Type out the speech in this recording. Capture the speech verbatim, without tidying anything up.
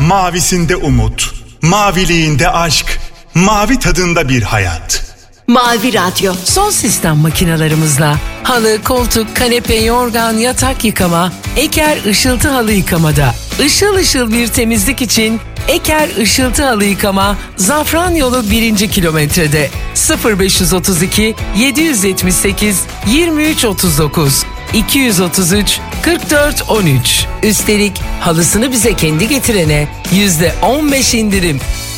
mavisinde umut, maviliğinde aşk, mavi tadında bir hayat. Mavi Radyo. Son sistem makinalarımızla halı, koltuk, kanepe, yorgan, yatak yıkama, Eker ışıltı halı yıkamada. Işıl ışıl bir temizlik için Eker ışıltı halı yıkama Zafran Yolu birinci kilometrede. sıfır beş otuz iki yedi yetmiş sekiz yirmi üç otuz dokuz iki otuz üç kırk dört on üç. Üstelik halısını bize kendi getirene yüzde on beş indirim.